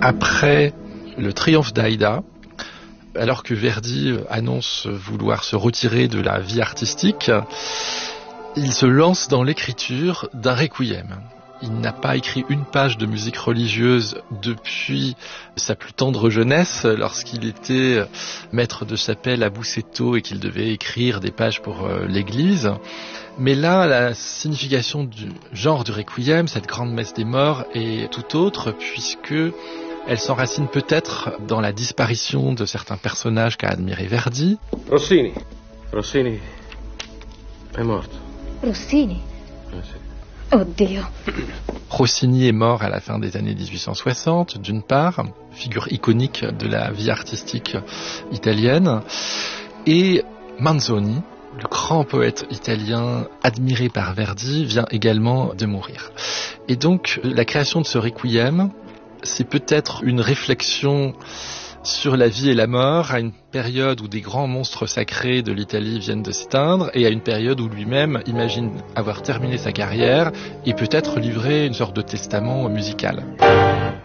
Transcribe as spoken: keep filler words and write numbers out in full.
Après le triomphe d'Aïda, alors que Verdi annonce vouloir se retirer de la vie artistique, il se lance dans l'écriture d'un requiem. Il n'a pas écrit une page de musique religieuse depuis sa plus tendre jeunesse, lorsqu'il était maître de chapelle à Busseto et qu'il devait écrire des pages pour l'église. Mais là, la signification du genre du requiem, cette grande messe des morts, est tout autre, puisque elle s'enracine peut-être dans la disparition de certains personnages qu'a admiré Verdi. Rossini. Rossini è morto. Rossini? Eh sì. Oddio. Rossini est mort à la fin des années dix-huit cent soixante, d'une part, figure iconique de la vie artistique italienne, et Manzoni, le grand poète italien admiré par Verdi, vient également de mourir. Et donc, la création de ce requiem, c'est peut-être une réflexion sur la vie et la mort à une période où des grands monstres sacrés de l'Italie viennent de s'éteindre et à une période où lui-même imagine avoir terminé sa carrière et peut-être livrer une sorte de testament musical.